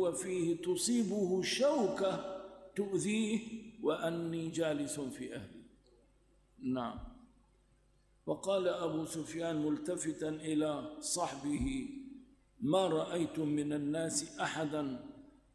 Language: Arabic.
هو فيه تصيبه شوكة تؤذيه وأني جالس في أهلي. نعم. وقال أبو سفيان ملتفتا إلى صحبه: ما رأيت من الناس أحدا